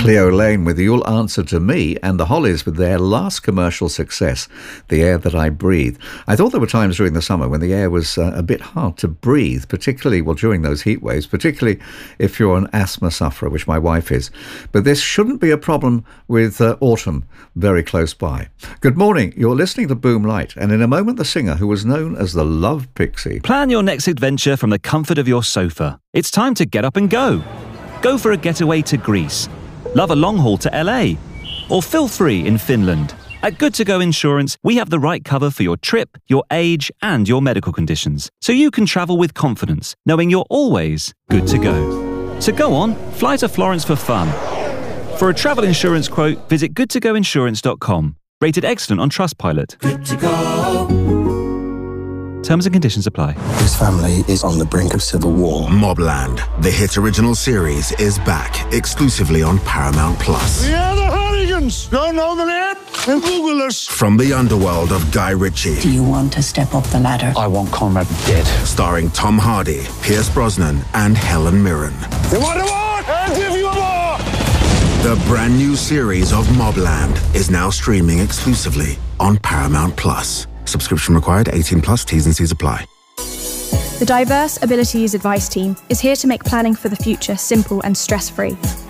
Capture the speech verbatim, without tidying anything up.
Cleo Lane with You'll Answer to Me, and the Hollies with their last commercial success, The Air That I Breathe. I thought there were times during the summer when the air was uh, a bit hard to breathe, particularly well during those heat waves, particularly if you're an asthma sufferer, which my wife is. But this shouldn't be a problem with uh, autumn very close by. Good morning, you're listening to Boom Light, and in a moment the singer who was known as the Love Pixie. Plan your next adventure from the comfort of your sofa. It's time to get up and go. Go for a getaway to Greece, love a long haul to L A, or feel free in Finland. At Good To Go Insurance, we have the right cover for your trip, your age, and your medical conditions, so you can travel with confidence, knowing you're always good to go. So go on, fly to Florence for fun. For a travel insurance quote, visit good to go insurance dot com. Rated excellent on Trustpilot. Good to go. Terms and conditions apply. His family is on the brink of civil war. Mobland, the hit original series, is back exclusively on Paramount Plus. We are the Hardigans. Don't know the name? Then Google us. From the underworld of Guy Ritchie. Do you want to step up the ladder? I want Conrad dead. Starring Tom Hardy, Pierce Brosnan, and Helen Mirren. You want a war? I'll give you a war. The brand new series of Mobland is now streaming exclusively on Paramount Plus. Subscription required, eighteen plus, T's and C's apply. The Diverse Abilities Advice Team is here to make planning for the future simple and stress-free.